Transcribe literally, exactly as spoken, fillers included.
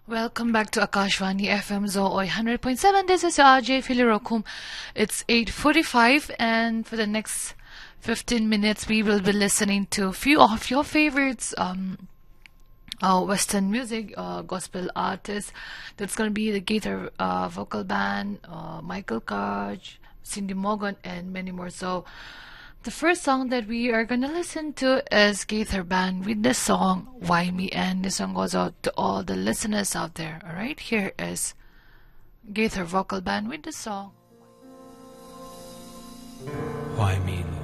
Welcome back to Akashvani F M Zooi one hundred point seven. This is R J Filirokum. It's eight forty-five, and for the next fifteen minutes, we will be listening to a few of your favorites. Um, uh, Western music, uh, gospel artists. That's going to be the Gaither uh, vocal band, uh, Michael Karj, Cindy Morgan, and many more. So, the first song that we are going to listen to is Gaither Band with the song Why Me, and this song goes out to all the listeners out there. Alright, here is Gaither Vocal Band with the song Why Me, Lord?